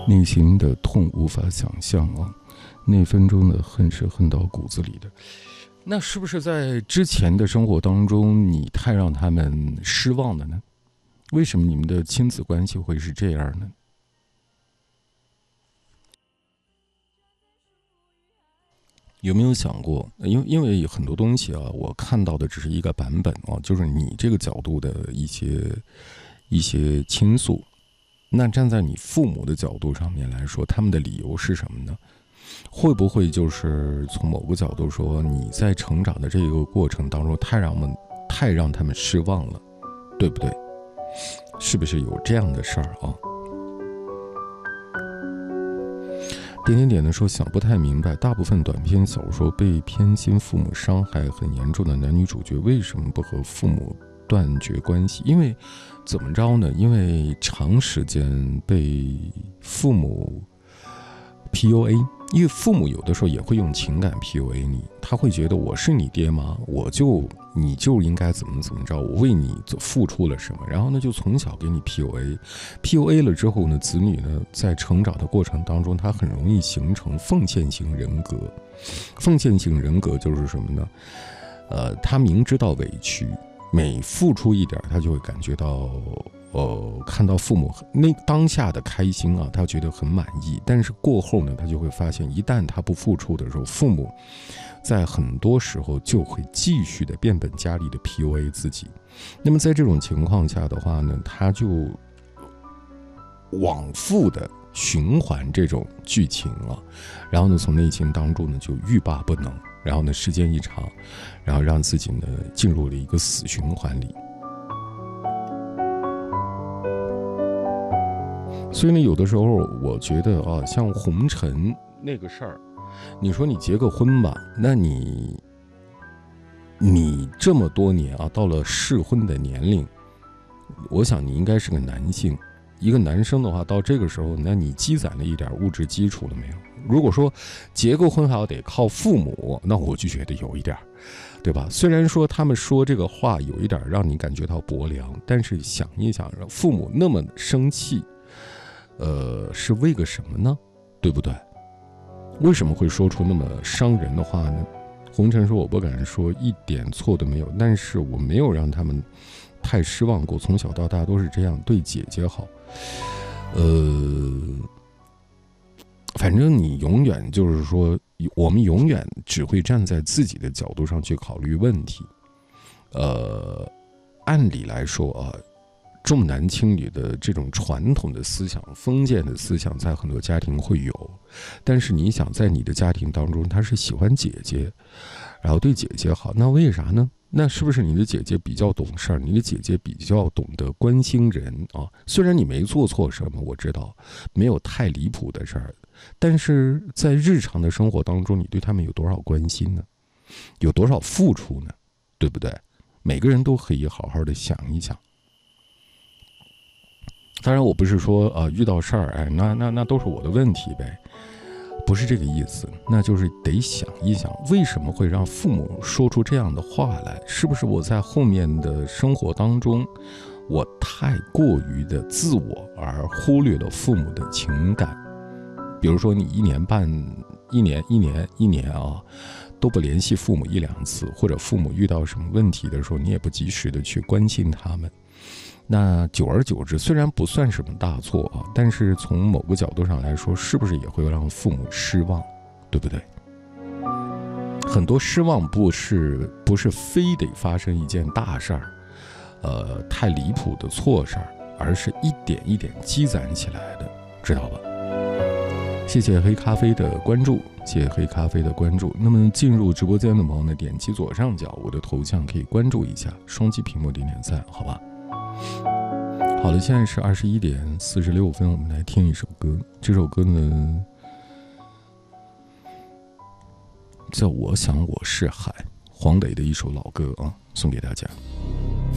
内心的痛无法想象啊，那分钟的恨是恨到骨子里的。那是不是在之前的生活当中，你太让他们失望了呢？为什么你们的亲子关系会是这样呢？有没有想过，因为很多东西啊，我看到的只是一个版本啊，就是你这个角度的一些倾诉。那站在你父母的角度上面来说，他们的理由是什么呢？会不会就是从某个角度说，你在成长的这个过程当中太让他们失望了，对不对？是不是有这样的事儿啊？点的说，想不太明白，大部分短篇小说被偏心父母伤害很严重的男女主角为什么不和父母断绝关系？因为怎么着呢？因为长时间被父母 PUA， 因为父母有的时候也会用情感 PUA 你，他会觉得我是你爹吗？你就应该怎么着，我为你付出了什么，然后呢就从小给你 PUA 了之后呢，子女呢在成长的过程当中，他很容易形成奉献型人格。奉献型人格就是什么呢？他明知道委屈，每付出一点，他就会感觉到看到父母那当下的开心啊，他觉得很满意。但是过后呢，他就会发现，一旦他不付出的时候，父母在很多时候就会继续的变本加厉的 PUA 自己。那么在这种情况下的话呢，他就往复的循环这种剧情了，然后呢，从内心当中呢就欲罢不能，然后呢，时间一长，然后让自己呢进入了一个死循环里。所以呢，有的时候我觉得啊，像红尘那个事儿，你说你结个婚吧，那你这么多年啊，到了适婚的年龄，我想你应该是个男性。一个男生的话，到这个时候，那你积攒了一点物质基础了没有？如果说结个婚还要得靠父母，那我就觉得有一点，对吧？虽然说他们说这个话有一点让你感觉到薄凉，但是想一想，父母那么生气，是为个什么呢？对不对？为什么会说出那么伤人的话呢？红尘说，我不敢说一点错都没有，但是我没有让他们太失望过，从小到大都是这样，对姐姐好。反正你永远就是说，我们永远只会站在自己的角度上去考虑问题。按理来说啊，重男轻女的这种传统的思想、封建的思想，在很多家庭会有。但是你想，在你的家庭当中，他是喜欢姐姐，然后对姐姐好，那为啥呢？那是不是你的姐姐比较懂事儿？你的姐姐比较懂得关心人啊？虽然你没做错什么，我知道没有太离谱的事儿，但是在日常的生活当中，你对他们有多少关心呢？有多少付出呢？对不对？每个人都可以好好的想一想。当然，我不是说遇到事儿，哎，那都是我的问题呗。不是这个意思，那就是得想一想，为什么会让父母说出这样的话来？是不是我在后面的生活当中，我太过于的自我，而忽略了父母的情感？比如说，你一年啊，都不联系父母一两次，或者父母遇到什么问题的时候，你也不及时的去关心他们。那久而久之，虽然不算什么大错啊，但是从某个角度上来说，是不是也会让父母失望，对不对？很多失望不是非得发生一件大事儿，太离谱的错事儿，而是一点一点积攒起来的，知道吧？谢谢黑咖啡的关注，谢谢黑咖啡的关注。那么进入直播间的朋友呢，点击左上角我的头像可以关注一下，双击屏幕点点赞，好吧？好了，现在是21:46，我们来听一首歌。这首歌呢叫《我想我是海》，黄磊的一首老歌啊，送给大家。